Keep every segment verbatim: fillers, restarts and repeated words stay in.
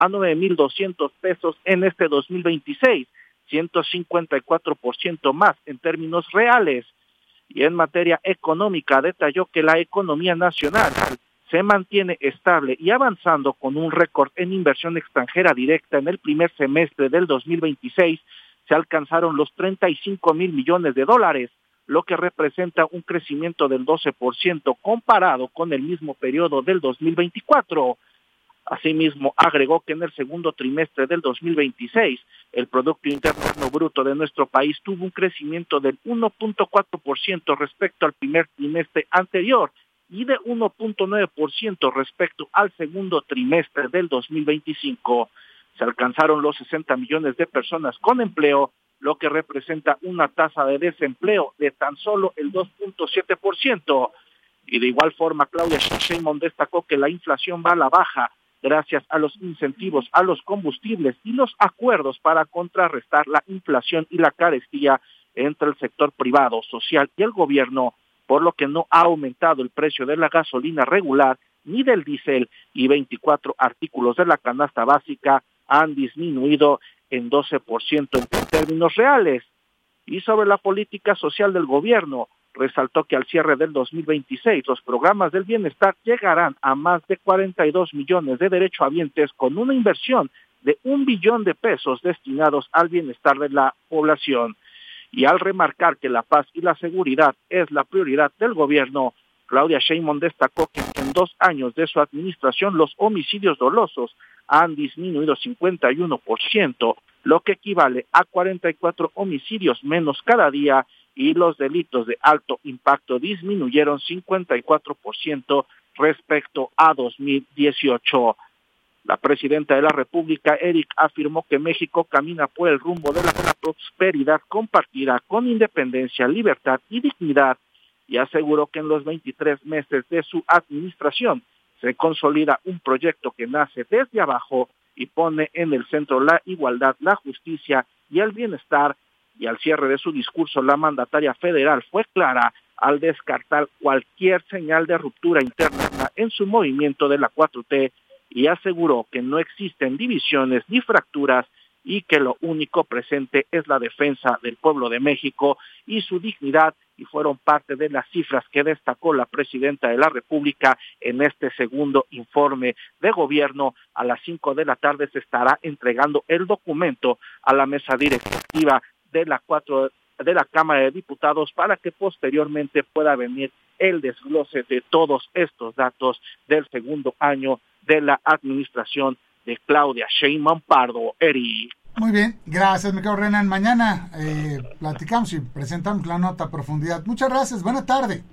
a nueve mil doscientos pesos en este dos mil veintiséis, ciento cincuenta y cuatro por ciento más en términos reales. Y en materia económica detalló que la economía nacional se mantiene estable y avanzando con un récord en inversión extranjera directa. En el primer semestre del dos mil veintiséis se alcanzaron los treinta y cinco mil millones de dólares, lo que representa un crecimiento del doce por ciento comparado con el mismo periodo del dos mil veinticuatro. Asimismo, agregó que en el segundo trimestre del dos mil veintiséis, el Producto Interno Bruto de nuestro país tuvo un crecimiento del uno punto cuatro por ciento respecto al primer trimestre anterior y de uno punto nueve por ciento respecto al segundo trimestre del dos mil veinticinco. Se alcanzaron los sesenta millones de personas con empleo, lo que representa una tasa de desempleo de tan solo el dos punto siete por ciento. Y de igual forma, Claudia Sheinbaum destacó que la inflación va a la baja gracias a los incentivos a los combustibles y los acuerdos para contrarrestar la inflación y la carestía entre el sector privado, social y el gobierno, por lo que no ha aumentado el precio de la gasolina regular ni del diésel, y veinticuatro artículos de la canasta básica han disminuido en doce por ciento en términos reales. Y sobre la política social del gobierno, resaltó que al cierre del dos mil veintiséis los programas del bienestar llegarán a más de cuarenta y dos millones de derechohabientes con una inversión de un billón de pesos destinados al bienestar de la población. Y al remarcar que la paz y la seguridad es la prioridad del gobierno, Claudia Sheinbaum destacó que en dos años de su administración los homicidios dolosos han disminuido cincuenta y uno por ciento, lo que equivale a cuarenta y cuatro homicidios menos cada día, y los delitos de alto impacto disminuyeron cincuenta y cuatro por ciento respecto a dos mil dieciocho. La presidenta de la República, Eric, afirmó que México camina por el rumbo de la prosperidad compartida con independencia, libertad y dignidad, y aseguró que en los veintitrés meses de su administración se consolida un proyecto que nace desde abajo y pone en el centro la igualdad, la justicia y el bienestar. Y al cierre de su discurso, la mandataria federal fue clara al descartar cualquier señal de ruptura interna en su movimiento de la cuatro T, y aseguró que no existen divisiones ni fracturas y que lo único presente es la defensa del pueblo de México y su dignidad, y fueron parte de las cifras que destacó la presidenta de la República en este segundo informe de gobierno. A las cinco de la tarde se estará entregando el documento a la mesa directiva de la cuatro de la Cámara de Diputados para que posteriormente pueda venir el desglose de todos estos datos del segundo año de la administración de Claudia Sheinbaum Pardo. Eri. Muy bien, gracias, mi querido Renan. Mañana eh, platicamos y presentamos la nota a profundidad. Muchas gracias, buena tarde.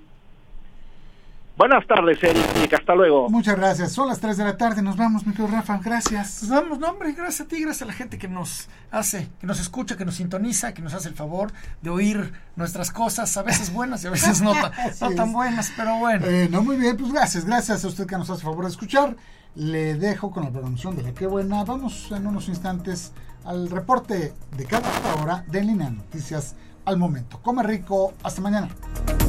Buenas tardes, Eric, hasta luego. Muchas gracias, son las tres de la tarde, nos vamos, mi querido Rafa, gracias. Pues vamos, no hombre, gracias a ti, gracias a la gente que nos hace, que nos escucha, que nos sintoniza, que nos hace el favor de oír nuestras cosas, a veces buenas y a veces no, ta, no tan buenas, pero bueno. Eh, no, muy bien, pues gracias, gracias a usted que nos hace el favor de escuchar. Le dejo con la programación de La Qué Buena. Vamos en unos instantes al reporte de cada hora de En Línea Noticias al Momento. Come rico, hasta mañana.